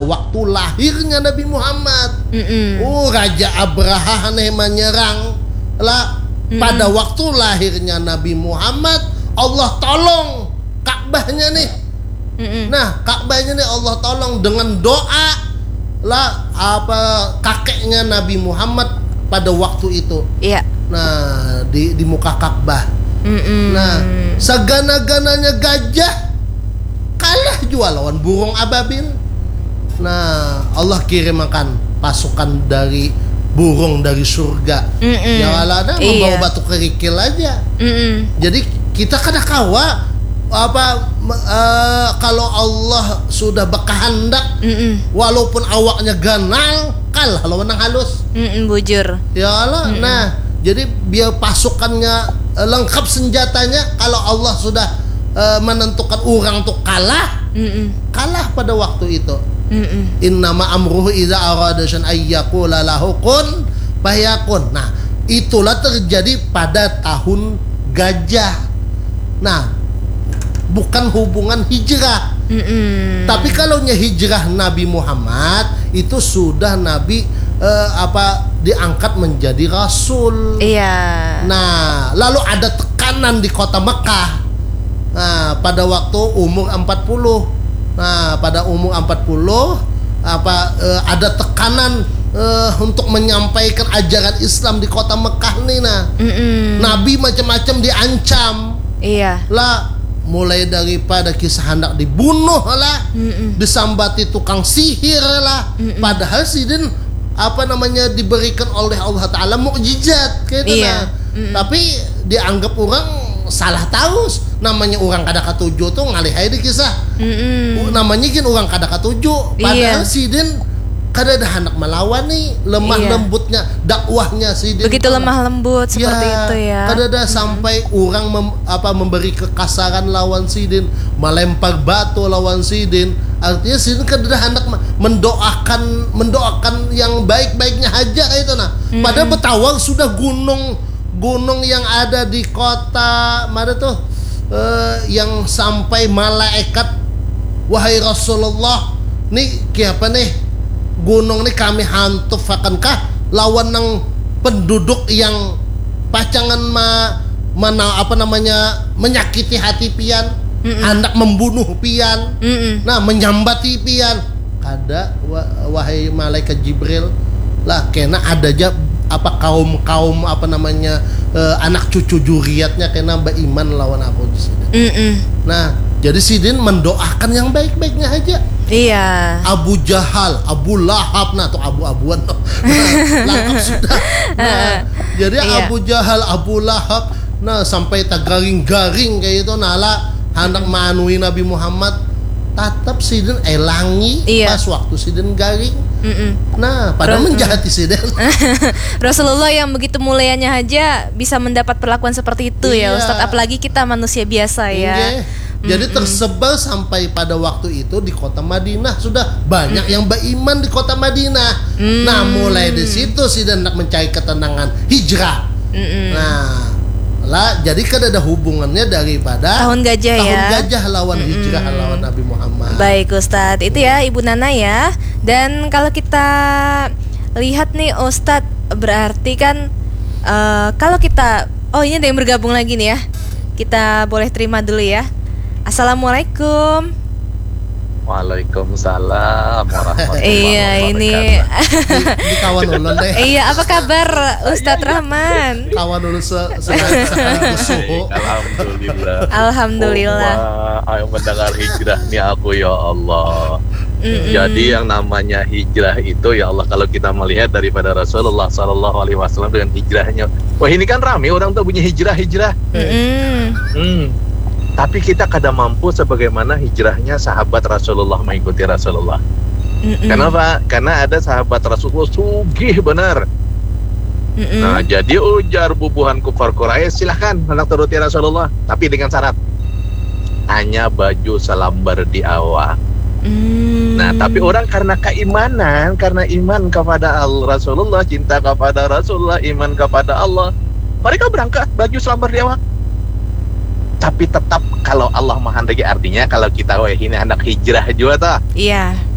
waktu lahirnya Nabi Muhammad. Raja Abraha menyerang lah. Pada waktu lahirnya Nabi Muhammad, Allah tolong Ka'bahnya nih. Nah, Ka'bahnya nih Allah tolong dengan doa lah kakeknya Nabi Muhammad pada waktu itu. Iya. Nah, di muka Ka'bah. Nah, segana-gananya gajah kalah juga lawan burung ababil. Nah, Allah kirimkan pasukan dari burung dari surga. Ya Allah, membawa batu kerikil aja. Jadi kita kada kawa kalau Allah sudah berkehendak, walaupun awaknya ganal, kalah lawan yang halus. Bujur. Ya Allah. Nah, jadi biar pasukannya lengkap senjatanya, kalau Allah sudah menentukan orang untuk kalah, kalah pada waktu itu. Innama amruhu idza arada syai'an ayyaqula lahu kun fayakun. Nah, itulah terjadi pada tahun gajah. Nah, bukan hubungan hijrah. Tapi kalau hijrah Nabi Muhammad itu sudah Nabi diangkat menjadi rasul. Iya. Nah, lalu ada tekanan di kota Mekah. Nah, pada waktu umur 40. Nah, pada umur 40 ada tekanan untuk menyampaikan ajaran Islam di kota Mekah nih. Nah, Nabi macam-macam diancam. Iya. Lah, mulai daripada kisah hendak dibunuh lah, disambati tukang sihir lah. Padahal sidin diberikan oleh Allah Ta'ala mukjizat gitu. Iya. Tapi dianggap orang salah tahu. Namanya orang kada katuju tuh ngalihai di kisah. Namanya gin orang kada katuju. Padahal sidin kada ada hendak melawan nih. Lemah lembutnya dakwahnya sidin. Begitu lemah lembut seperti itu ya. Kada ada sampai orang memberi kekasaran lawan sidin, melempar batu lawan sidin. Artinya sidin kada ada hendak mendoakan yang baik-baiknya aja itu. Nah, padahal Betawang sudah gunung yang ada di kota mana tuh, yang sampai malaikat, wahai Rasulullah, nih kiapa nih gunung nih kami hantuf akankah lawan nang penduduk yang pacangan menyakiti hati pian, hendak membunuh pian, nah menyambati pian. Kada, wahai malaikat Jibril lah, kena ada aja kaum anak cucu juriatnya kena beriman lawan aku di sini. Nah, jadi sidin mendoakan yang baik-baiknya aja. Iya. Abu Jahal, Abu Lahab, nah tuh abu-abuan tuh. Lengkap sudah. Nah, jadi Abu Jahal, Abu Lahab, nah sampai garing-garing kayak itu nala hendak manui Nabi Muhammad, tetap sidin elangi pas waktu sidin garing. Nah, pada menjahati sidin. Rasulullah yang begitu mulianya aja bisa mendapat perlakuan seperti itu ya Ustadz, apalagi kita manusia biasa ya. Jadi tersebar sampai pada waktu itu di kota Madinah, sudah banyak yang beriman di kota Madinah. Nah, mulai di situ sidin hendak mencari ketenangan hijrah. Nah, lah jadi kan ada hubungannya daripada tahun gajah lawan hijrah lawan Nabi Muhammad. Baik Ustadz, itu ya Ibu Nana ya. Dan kalau kita lihat nih Ustadz, berarti kan kalau kita, ini ada yang bergabung lagi nih ya. Kita boleh terima dulu ya. Assalamualaikum. Waalaikumsalam warahmatullahi wabarakatuh. Iya, ini di kawan ulun deh. Iya, apa kabar Ustadz Rahman? Kawan ulun Alhamdulillah. Ayo mendengar hijrah nih aku ya Allah. Jadi yang namanya hijrah itu ya Allah, kalau kita melihat daripada Rasulullah SAW dengan hijrahnya, wah ini kan rame orang tuh punya hijrah. Tapi kita kadang mampu sebagaimana hijrahnya sahabat Rasulullah mengikuti Rasulullah. Kenapa? Karena ada sahabat Rasulullah sugih benar. Nah, jadi ujar bubuhan kufar Quraisy, silahkan hendak turuti Rasulullah, tapi dengan syarat hanya baju selambar di awak. Nah, tapi orang karena keimanan, karena iman kepada Rasulullah, cinta kepada Rasulullah, iman kepada Allah, mereka berangkat baju selambar di awak. Tapi tetap kalau Allah menghendaki, artinya kalau kita ini anak hijrah juga toh. Iya.